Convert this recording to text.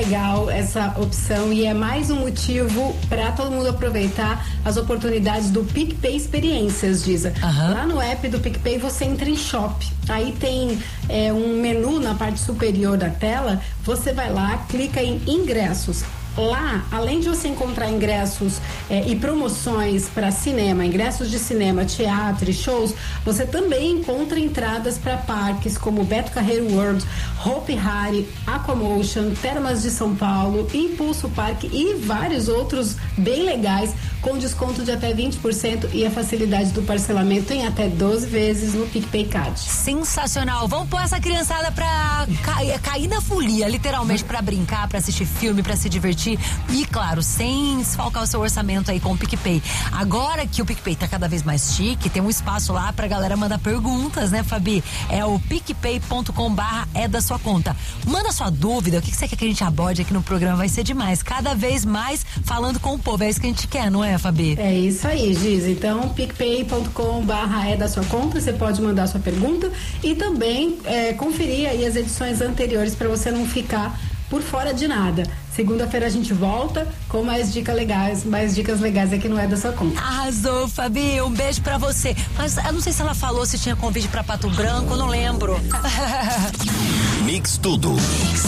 legal essa opção e é mais um motivo para todo mundo aproveitar as oportunidades do PicPay Experiências, Giza. Lá no app do PicPay você entra em Shop, aí tem um menu na parte superior da tela, você vai lá, clica em ingressos. Lá, além de você encontrar ingressos e promoções para cinema, ingressos de cinema, teatro e shows, você também encontra entradas para parques como Beto Carreiro World, Hopi Hari, Aquamotion, Termas de São Paulo, Impulso Parque e vários outros bem legais, com desconto de até 20% e a facilidade do parcelamento em até 12 vezes no PicPay Card. Sensacional. Vamos pôr essa criançada pra cair na folia, literalmente, pra brincar, pra assistir filme, pra se divertir e, claro, sem desfalcar o seu orçamento aí com o PicPay. Agora que o PicPay tá cada vez mais chique, tem um espaço lá pra galera mandar perguntas, né, Fabi? É o picpay.com/é da sua conta. Manda sua dúvida, o que você quer que a gente aborde aqui no programa, vai ser demais. Cada vez mais falando com o povo, é isso que a gente quer, não é, Fabi? É isso aí, Giz. Então, picpay.com/é da sua conta, você pode mandar sua pergunta e também conferir aí as edições anteriores para você não ficar por fora de nada. Segunda-feira a gente volta com mais dicas legais aqui no É da Sua Conta. Arrasou, Fabi, um beijo pra você. Mas eu não sei se ela falou se tinha convite pra Pato Branco, eu não lembro. Mix Tudo.